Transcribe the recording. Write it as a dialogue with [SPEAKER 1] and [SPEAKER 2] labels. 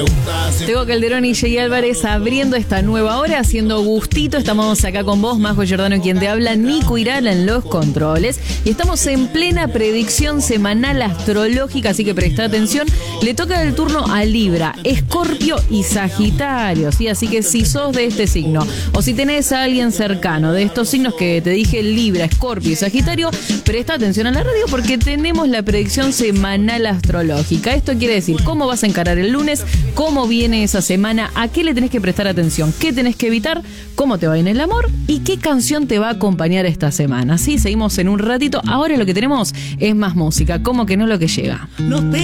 [SPEAKER 1] Tego Calderón y Jay Álvarez abriendo esta nueva hora, haciendo gustito. Estamos acá con vos, Majo Giordano, quien te habla, Nico Irala en los controles. Y estamos en plena predicción semanal astrológica, así que presta atención. Le toca el turno a Libra, Escorpio y Sagitario, ¿sí? Así que si sos de este signo, o si tenés a alguien cercano de estos signos que te dije, Libra, Escorpio y Sagitario, presta atención a la radio porque tenemos la predicción semanal astrológica. Esto quiere decir cómo vas a encarar el lunes, cómo viene esa semana, a qué le tenés que prestar atención, qué tenés que evitar, cómo te va en el amor y qué canción te va a acompañar esta semana. Sí, seguimos en un ratito. Ahora lo que tenemos es más música, como que no lo que llega.